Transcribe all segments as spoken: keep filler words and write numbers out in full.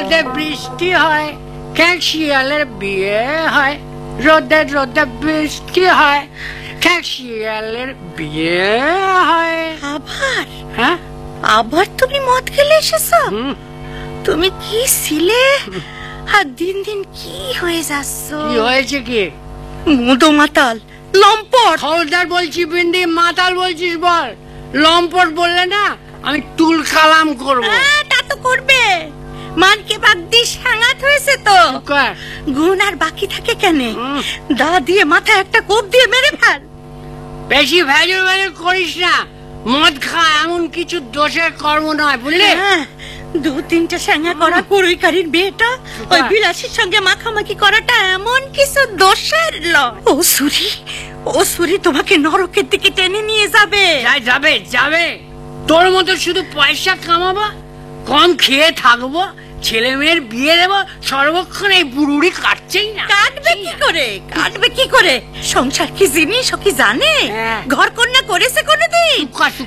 রোদে বৃষ্টি হয়, খ্যাঁক শিয়ালের বিয়ে হয়। রোদে রোদে বৃষ্টি হয়, খ্যাঁক শিয়ালের বিয়ে হয়। আবার হ্যাঁ, আবার তুমি মদ খেলে এসেছো? তুমি কি ছিলে আর দিন দিন কি হয়ে যাচ্ছ? কি হয়েছে? কি মদো মাতাল, লম্পট। খবরদার বলছি বিন্দি, মাতাল বলছিস বল। লম্পট বললে না আমি তুল কালাম করবো। তা তো করবে, মানকে বাদ দিয়ে সাঙাত হয়েছে তো। গুণ আর বাকি থাকে কেন? দা দিয়ে মাথায় একটা কোপ দিয়ে মেরে ফেল। বেশি ভেজর ভেজর করিস না। মদ খা এমন কিছু দোষের কর্ম নয়, বুঝলি? দু তিনটা সাঙ্গা করা কুড়ুইকারীর বিয়েটা ওই বিলাসীর সঙ্গে মাখামাখি করাটা এমন কিছু দোষের লয়। ও সুরি, ও সুরি তোমাকে নরকের দিকে টেনে নিয়ে যাবে। যাবে যাবে। তোর মতো শুধু পয়সা কামাবো, কম খেয়ে থাকবো, ছেলে মেয়ের বিয়ে দেবো, সর্বক্ষণ এই বুড়ুড়ি কাটছেই না। কাটবে কি করে? কাটবে কি করে? সংসার কি জিনিস ও কি জানে? ঘর কন্যা করেছে কোনোদিন?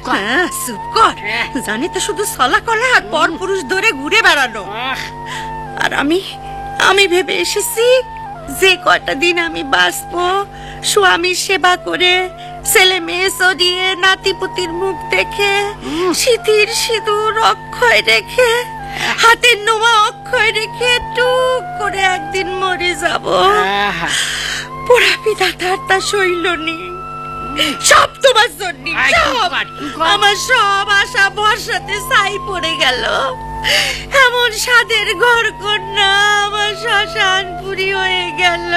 জানে তো শুধু সলা কলা আর পর পুরুষ ধরে ঘুরে বেড়ানো। আর আমি আমি ভেবে এসেছি যে কয়টা দিন আমি বাঁচবো স্বামীর সেবা করে, ছেলে মেয়ে সরিয়ে, নাতিপুতির মুখ দেখে, সিঁথির সিঁদুর অক্ষয় রেখে, হাতের নোয়া অক্ষয় রেখে টুক করে একদিন মরে যাব। পোড়া বিধাতার তা শৈল নেই, সব তোমার জন্য। আমার সব আশা ভরসাতে ছাই পড়ে গেল। এমন সাদের ঘর কন্যা আমার শ্মশানপুরি হয়ে গেল।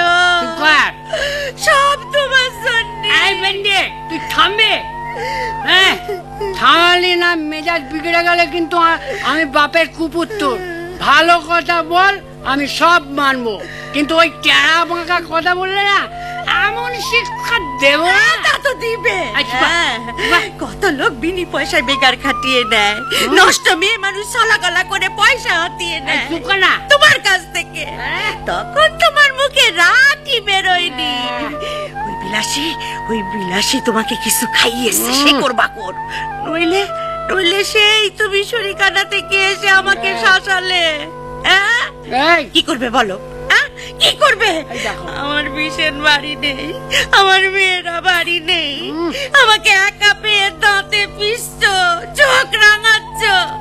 সব তোমার জন্য। তুই থামবে? হ্যাঁ, থামালি না মেজাজ বিগড়ে গেলে কিন্তু আমি বাপের কুপুত্র। ভালো কথা বল, আমি সব মানবো, কিন্তু ওই টেরা বাঁকা কথা বললে না এমন শিক্ষা দেব না। তা তো দিবে। কত লোক বিনি পয়সায় বেকার খাটিয়ে নেয়, নষ্ট মেয়ে মানুষ সলাকলা করে পয়সা হাতিয়ে নেয় তোমার কাছ থেকে। তখন তোমার মুখে রাতই বেরোয়নি। ওই বিলাসী, ওই বিলাসী তোমাকে কিছু খাইয়েছে, সে করবা কর। নইলে নইলে সেই তুমি শরীরখানা থেকে এসে আমাকে শাসালে। কি করবে বলো? কি করবে? আমার ভীষণ বাড়ি নেই, আমার মেয়েরা বাড়ি নেই, আমাকে একা পেয়ে দাঁতে পিসছ, চোখ রাঙাচ্ছ।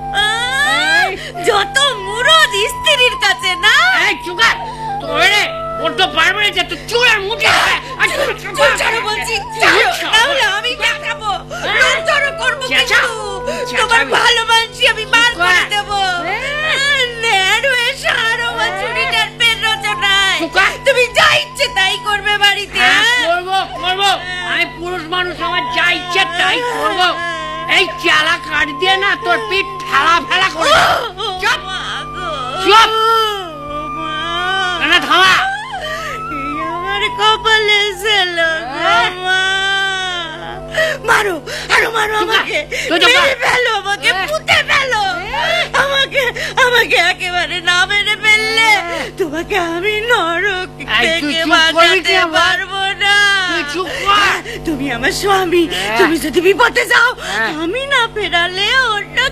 যত মুরদ স্ত্রীর কাছে না। আমি দেখাবো, তোমার ভালো মানছি আমি বার করে দেবো। তুমি যা ইচ্ছে তাই করবে বাড়িতে। করবো করবো, আমি পুরুষ মানুষ, আমার যা ইচ্ছে তাই করবো। এই চালা কাট দিয়ে না তোর পিঠ ফেলা ফেলা করবো। চুপ চুপ, না থামা। আমার কপালে ছিল। মারো আরো মারো আমাকে, মেরে ফেলো আমাকে, পুঁতে ফেলো আমাকে। আমাকে একেবারে না মেরে ফেললে তোমাকে আমি নরক থেকে বাঁচাতে পারবো না। তুমি আমার স্বামী, তুমি যদি বিপদে যাও আমি না ফেরালে অন্য